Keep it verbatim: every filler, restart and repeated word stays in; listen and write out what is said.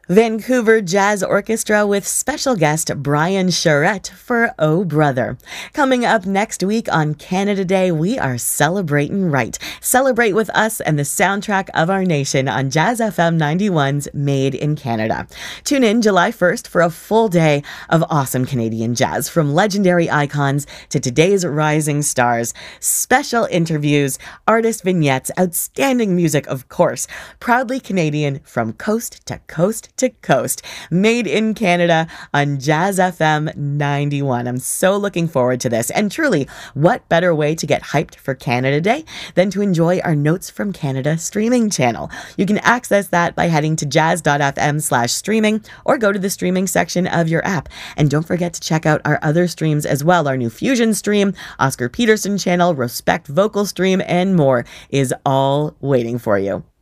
Vancouver Jazz Orchestra with special guest Brian Charette for Oh Brother. Coming up next week on Canada Day, we are celebrating right. Celebrate with us and the soundtrack of our nation on Jazz F M ninety-one's Made in Canada. Tune in July first for a full day of awesome Canadian jazz, from legendary icons to today's rising stars. Special interviews, artist vignettes, outstanding music, of course. Proudly Canadian from coast to coast to coast. Made in Canada on Jazz F M ninety-one. I'm so looking forward to this. And truly, what better way to get hyped for Canada Day than to enjoy our Notes from Canada streaming channel? You can access that by heading to jazz.fm slash streaming or go to the streaming section of your app. And don't forget to check out our other streams as well. Our new Fusion stream, Oscar Peterson channel, Respect Vocal stream, and more is all waiting for you.